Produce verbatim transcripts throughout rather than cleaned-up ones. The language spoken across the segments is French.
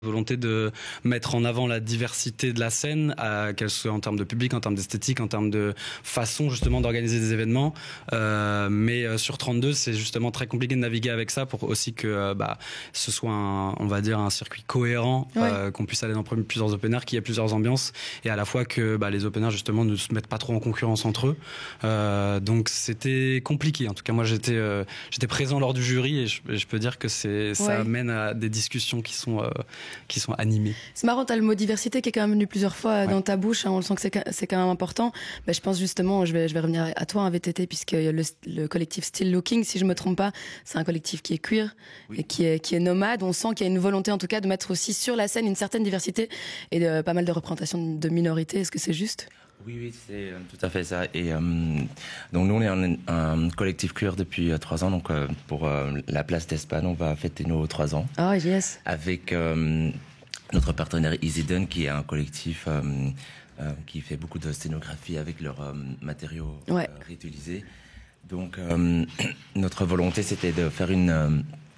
volonté de mettre en avant la diversité de la scène, euh, qu'elle soit en termes de public, en termes d'esthétique, en termes de façon justement d'organiser des événements. Euh, mais euh, sur trente-deux, c'est justement très compliqué de naviguer avec ça pour aussi que euh, bah, ce soit, un, on va dire, un circuit cohérent, ouais. euh, qu'on puisse aller dans plusieurs open air, qu'il y ait plusieurs ambiances, et à la fois que bah, les open air justement ne se mettent pas trop en concurrence entre eux. Euh, donc c'était compliqué. En tout cas, moi j'étais, euh, j'étais présent lors du jury et je, et je peux dire que c'est, ça ouais. mène à des discussions qui sont... Euh, qui sont animés. C'est marrant, tu as le mot diversité qui est quand même venu plusieurs fois ouais. dans ta bouche, hein, on le sent que c'est, c'est quand même important. Bah, je pense justement, je vais, je vais revenir à toi, un V T T, puisque le, le collectif Still Looking, si je me trompe pas, c'est un collectif qui est queer oui. et qui est, qui est nomade. On sent qu'il y a une volonté en tout cas de mettre aussi sur la scène une certaine diversité et de, pas mal de représentations de minorités. Est-ce que c'est juste ? Oui, oui, c'est euh, tout à fait ça. Et euh, donc nous, on est un, un collectif queer depuis euh, trois ans. Donc euh, pour euh, la place d'Espagne, on va fêter nos trois ans. Oh yes. Avec euh, notre partenaire Easy Done, qui est un collectif euh, euh, qui fait beaucoup de scénographie avec leurs euh, matériaux ouais. euh, réutilisés. Donc euh, notre volonté, c'était de faire une euh,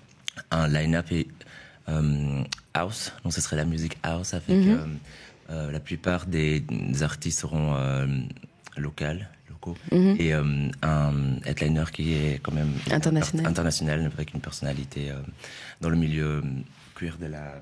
un line-up et euh, house. Donc ce serait la musique house avec. Mm-hmm. Euh, Euh, la plupart des, des artistes seront euh, locaux, locaux, mm-hmm. et euh, un headliner qui est quand même international, international avec une personnalité euh, dans le milieu queer de la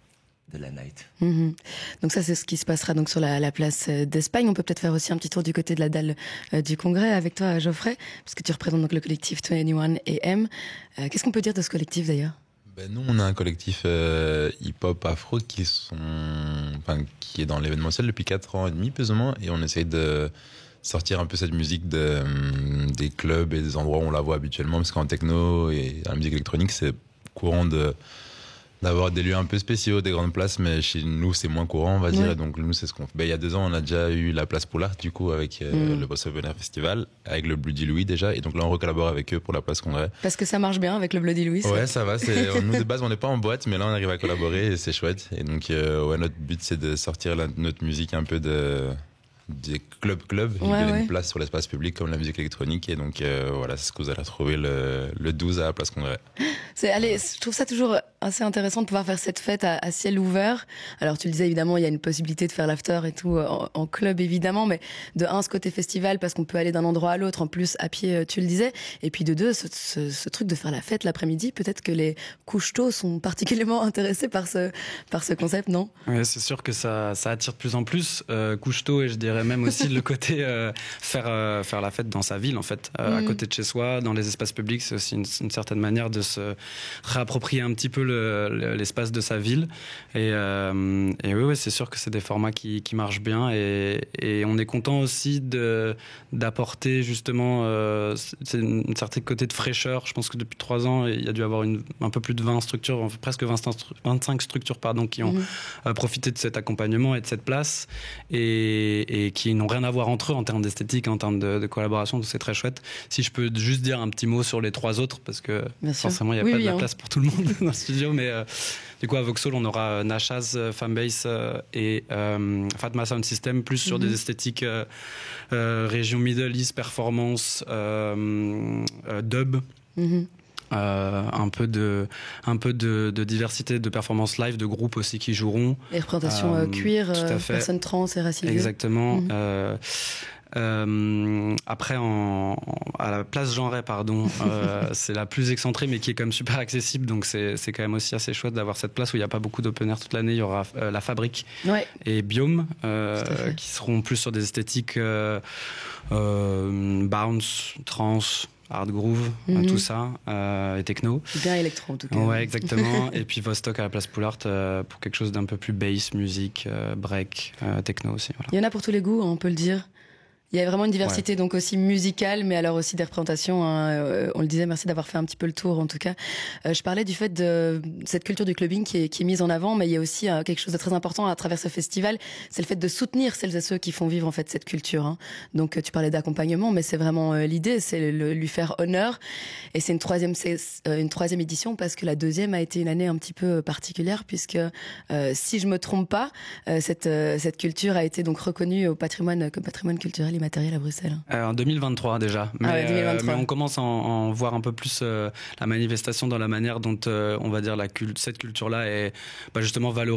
de la night. Mm-hmm. Donc ça, c'est ce qui se passera donc sur la, la place d'Espagne. On peut peut-être faire aussi un petit tour du côté de la dalle euh, du Congrès avec toi, Geoffrey, puisque tu représentes donc le collectif vingt et un A M. Euh, qu'est-ce qu'on peut dire de ce collectif d'ailleurs? Ben nous, on a un collectif euh, hip-hop afro qui sont, enfin, qui est dans l'événementiel depuis quatre ans et demi plus ou moins, et on essaye de sortir un peu cette musique de, des clubs et des endroits où on la voit habituellement, parce qu'en techno et dans la musique électronique, c'est courant de d'avoir des lieux un peu spéciaux, des grandes places, mais chez nous c'est moins courant, on va dire. Ouais. Et donc nous c'est ce qu'on fait. Ben, il y a deux ans on a déjà eu la place Poulard du coup avec euh, mmh. le Boss Open Air Festival, avec le Bloody Louis déjà, et donc là on recollabore avec eux pour la place Congrès. Parce que ça marche bien avec le Bloody Louis. Ouais, ça va. C'est nous de base on n'est pas en boîte, mais là on arrive à collaborer et c'est chouette. Et donc euh, ouais, notre but c'est de sortir la, notre musique un peu de des clubs clubs, ouais, il y a ouais. une place sur l'espace public comme la musique électronique, et donc euh, voilà, c'est ce que vous allez retrouver le, le douze à la place Congrès. C'est, allez, je trouve ça toujours assez intéressant de pouvoir faire cette fête à, à ciel ouvert. Alors tu le disais, évidemment, il y a une possibilité de faire l'after et tout en, en club évidemment, mais de un, ce côté festival parce qu'on peut aller d'un endroit à l'autre, en plus à pied, tu le disais, et puis de deux, ce, ce, ce truc de faire la fête l'après-midi, peut-être que les couche-tôt sont particulièrement intéressés par ce, par ce concept, non? Oui, c'est sûr que ça, ça attire de plus en plus, euh, couche-tôt, et je dirais même aussi le côté euh, faire, euh, faire la fête dans sa ville en fait, euh, mmh. à côté de chez soi, dans les espaces publics, c'est aussi une, une certaine manière de se réapproprier un petit peu le, le, l'espace de sa ville, et, euh, et oui, oui, c'est sûr que c'est des formats qui, qui marchent bien, et, et on est content aussi de, d'apporter justement euh, c'est une, une certaine côté de fraîcheur. Je pense que depuis trois ans il y a dû avoir une, un peu plus de vingt structures, presque vingt-cinq structures pardon, qui ont mmh. euh, profité de cet accompagnement et de cette place, et, et qui n'ont rien à voir entre eux en termes d'esthétique, en termes de, de collaboration, donc c'est très chouette. Si je peux juste dire un petit mot sur les trois autres, parce que bien forcément il n'y a oui, pas oui, de la hein. place pour tout le monde dans le studio, mais euh, du coup à Vauxhall on aura Nachaz, Fanbase euh, et euh, Fatma Sound System, plus sur mm-hmm. des esthétiques euh, euh, région Middle East, performance, euh, euh, dub. Mm-hmm. Euh, un peu de un peu de, de diversité de performances live, de groupes aussi qui joueront, les représentations euh, queer, euh, personnes trans et racisées, exactement. mm-hmm. euh, Euh, après, en, à la place Genret, pardon, euh, c'est la plus excentrée, mais qui est quand même super accessible. Donc c'est, c'est quand même aussi assez chouette d'avoir cette place où il n'y a pas beaucoup d'open air toute l'année. Il y aura euh, la Fabrique ouais. et Biome, euh, qui seront plus sur des esthétiques euh, euh, bounce, trance, hard groove, mm-hmm. tout ça, euh, et techno. Bien électro en tout cas. Ouais, exactement. Et puis Vostok à la place Poulard euh, pour quelque chose d'un peu plus bass, musique, euh, break, euh, techno aussi. Voilà. Il y en a pour tous les goûts, on peut le dire. Il y a vraiment une diversité, ouais. donc aussi musicale, mais alors aussi des représentations. Hein. Euh, on le disait, merci d'avoir fait un petit peu le tour, en tout cas. Euh, je parlais du fait de cette culture du clubbing qui est, qui est mise en avant, mais il y a aussi euh, quelque chose de très important à travers ce festival, c'est le fait de soutenir celles et ceux qui font vivre en fait cette culture. Hein. Donc euh, tu parlais d'accompagnement, mais c'est vraiment euh, l'idée, c'est le, le, lui faire honneur. Et c'est une troisième, c'est, euh, une troisième édition parce que la deuxième a été une année un petit peu particulière, puisque euh, si je me trompe pas, euh, cette, euh, cette culture a été donc reconnue au patrimoine comme patrimoine culturel matériel à Bruxelles. Euh, en deux mille vingt-trois déjà, mais, ah ouais, deux mille vingt-trois. Euh, mais on commence à en, en voir un peu plus euh, la manifestation dans la manière dont euh, on va dire la cul- cette culture-là est bah, justement valorisée.